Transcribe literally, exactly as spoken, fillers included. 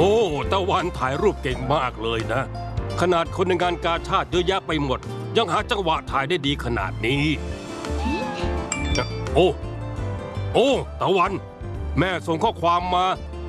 อ้ตะวันถ่ายรูปเก่งมากเลยนะขนาดคนในงานกาชาดเยอะแยะไปหมดยังหาจังหวะถ่ายได้ดีขนาดนี้โอ้โอ้ตะวันแม่ส่งข้อความมา